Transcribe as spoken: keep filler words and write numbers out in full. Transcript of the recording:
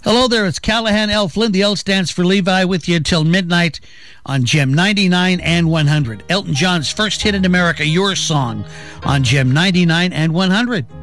Hello there, it's Callahan L. Flynn. The L stands for Levi, with you until midnight on Gem ninety-nine and one hundred. Elton John's first hit in America, Your Song, on Gem ninety-nine and one hundred.